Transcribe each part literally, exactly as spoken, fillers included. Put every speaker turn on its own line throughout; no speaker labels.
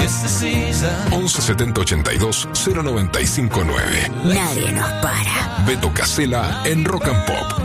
once setenta ochenta y dos cero noventa y cinco nueve.
Nadie nos para.
Beto Casella en Rock and Pop.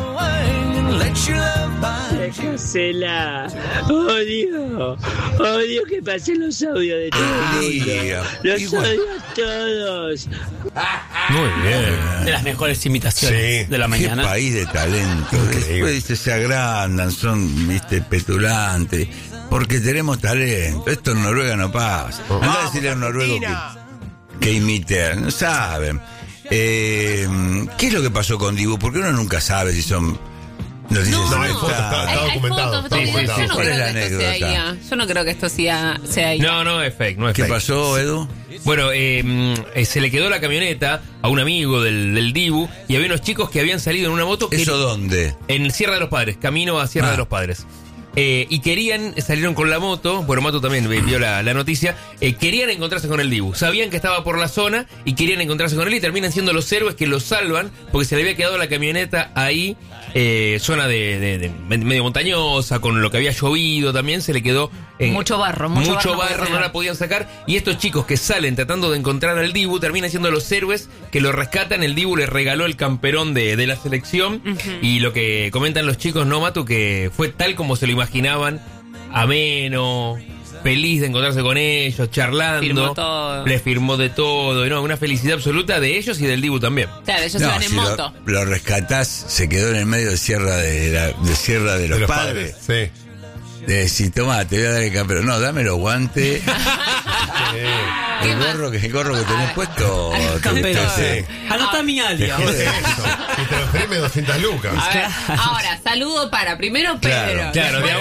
Casella, odio, odio que pasen los audios de todo el mundo. Los
Igual.
odio a todos.
Muy bien. De las mejores imitaciones
Sí.
de la
Qué
mañana.
país de talento. Después ¿viste? Se agrandan, son viste petulantes. Porque tenemos talento. Esto en Noruega no pasa. Andá a decirle a un noruego que, que imite. No saben. Eh, ¿Qué es lo que pasó con Dibu? Porque uno nunca sabe si son noticias
No, hay
inventadas.
fotos, está-
Hay, hay
documentado,
fotos,
está
fotos, videos.
documentado.
Yo no
¿Cuál
creo
es la
que esto sea
anécdota?
I A. Yo no creo que esto sea, sea I A.
No, no es fake, no es
¿Qué
fake.
pasó, Edu?
Bueno, eh, eh, se le quedó la camioneta a un amigo del, del Dibu y había unos chicos que habían salido en una moto que
¿Eso dónde?
en Sierra de los Padres, camino a Sierra
Ah.
de los Padres. Eh, y querían, salieron con la moto, bueno, Mato también vio la, la noticia, eh, querían encontrarse con el Dibu. Sabían que estaba por la zona y querían encontrarse con él y terminan siendo los héroes que lo salvan porque se le había quedado la camioneta ahí, eh, zona de, de- de medio montañosa, con lo que había llovido también, se le quedó... en-
Mucho barro, mucho barro, no
barro,
podía
no la
sacar.
podían sacar. Y estos chicos que salen tratando de encontrar al Dibu terminan siendo los héroes que lo rescatan. El Dibu le regaló el camperón de, de la selección. Y lo que comentan los chicos, no, Matu, que fue tal como se lo imaginaban, ameno, feliz de encontrarse con ellos, charlando.
Firmó todo.
Le firmó de todo. Y no, una felicidad absoluta de ellos y del Dibu también.
Claro, ellos se van en
si
moto.
lo, lo rescatás, se quedó en el medio de Sierra de, la, de Sierra de los,
De los
padres.
padres. Sí.
De decir, toma, te voy a dar el campeón. No, dame los guantes.
¿Qué
el
más?
gorro que el gorro que tenés puesto. te-
Campero.
te-
Sí.
Anota mi alias.
¿Qué es eso? Y transferime doscientas lucas.
A ver, ahora, saludo para primero
Claro,
Pedro.
claro,
después
de